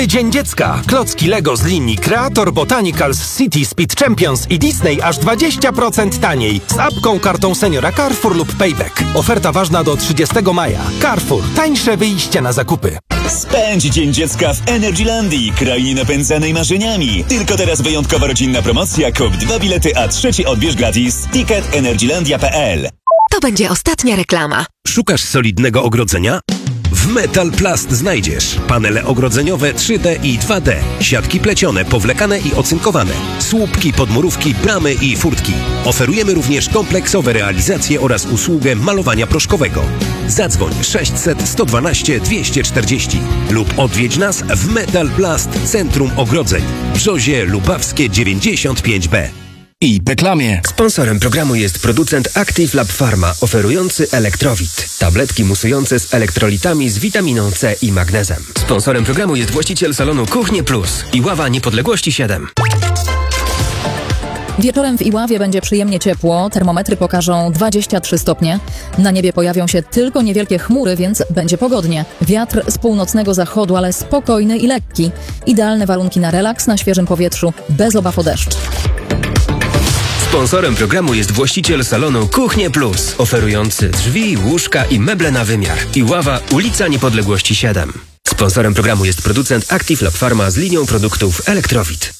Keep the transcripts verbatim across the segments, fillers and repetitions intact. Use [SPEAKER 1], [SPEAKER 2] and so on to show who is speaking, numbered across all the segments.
[SPEAKER 1] Dzień Dziecka. Klocki Lego z linii Creator, Botanicals, City, Speed Champions i Disney aż dwadzieścia procent taniej. Z apką, kartą seniora Carrefour lub Payback. Oferta ważna do trzydziestego maja. Carrefour. Tańsze wyjście na zakupy.
[SPEAKER 2] Spędź Dzień Dziecka w Energylandii, krainie napędzanej marzeniami. Tylko teraz wyjątkowa rodzinna promocja. Kup dwa bilety, a trzeci odbierz gratis. Ticket energylandia kropka p l.
[SPEAKER 3] To będzie ostatnia reklama.
[SPEAKER 4] Szukasz solidnego ogrodzenia? W Metal Plast znajdziesz panele ogrodzeniowe trzy D i dwa D, siatki plecione, powlekane i ocynkowane, słupki, podmurówki, bramy i furtki. Oferujemy również kompleksowe realizacje oraz usługę malowania proszkowego. Zadzwoń sześćset sto dwanaście dwieście czterdzieści lub odwiedź nas w Metal Plast Centrum Ogrodzeń, Brzozie Lubawskie dziewięćdziesiąt pięć B.
[SPEAKER 5] I reklamie.
[SPEAKER 6] Sponsorem programu jest producent Active Lab Pharma, oferujący Elektrowit. Tabletki musujące z elektrolitami z witaminą C i magnezem. Sponsorem programu jest właściciel salonu Kuchnie Plus. Iława Niepodległości siedem.
[SPEAKER 7] Wieczorem w Iławie będzie przyjemnie ciepło, termometry pokażą dwadzieścia trzy stopnie. Na niebie pojawią się tylko niewielkie chmury, więc będzie pogodnie. Wiatr z północnego zachodu, ale spokojny i lekki. Idealne warunki na relaks na świeżym powietrzu, bez obaw o deszcz.
[SPEAKER 6] Sponsorem programu jest właściciel salonu Kuchnie Plus, oferujący drzwi, łóżka i meble na wymiar. Iława, ulica Niepodległości siedem. Sponsorem programu jest producent Active Lab Pharma z linią produktów Elektrowit.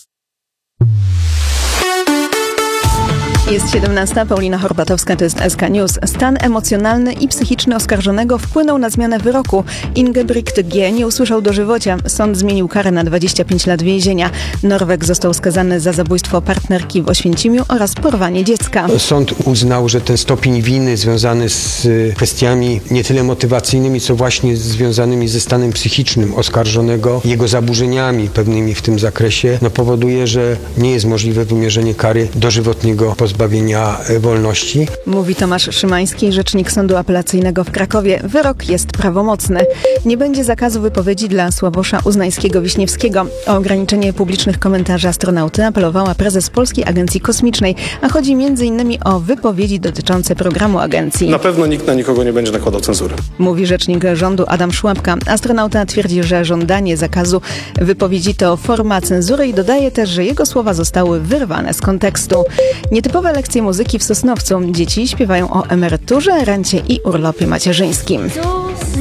[SPEAKER 8] Jest siedemnasta, Paulina Horbatowska, to jest S K News. Stan emocjonalny i psychiczny oskarżonego wpłynął na zmianę wyroku. Ingebrigt G. nie usłyszał dożywocia. Sąd zmienił karę na dwadzieścia pięć lat więzienia. Norweg został skazany za zabójstwo partnerki w Oświęcimiu oraz porwanie dziecka.
[SPEAKER 9] Sąd uznał, że ten stopień winy związany z kwestiami nie tyle motywacyjnymi, co właśnie związanymi ze stanem psychicznym oskarżonego, jego zaburzeniami pewnymi w tym zakresie, no powoduje, że nie jest możliwe wymierzenie kary dożywotniego pozbawienia wolności.
[SPEAKER 8] Mówi Tomasz Szymański, rzecznik Sądu Apelacyjnego w Krakowie. Wyrok jest prawomocny. Nie będzie zakazu wypowiedzi dla Sławosza Uznańskiego-Wiśniewskiego. O ograniczenie publicznych komentarzy astronauty apelowała prezes Polskiej Agencji Kosmicznej, a chodzi między innymi o wypowiedzi dotyczące programu agencji.
[SPEAKER 10] Na pewno nikt na nikogo nie będzie nakładał cenzury.
[SPEAKER 8] Mówi rzecznik rządu Adam Szłapka. Astronauta twierdzi, że żądanie zakazu wypowiedzi to forma cenzury i dodaje też, że jego słowa zostały wyrwane z kontekstu. Nietypowe lekcje muzyki w Sosnowcu. Dzieci śpiewają o emeryturze, rencie i urlopie macierzyńskim.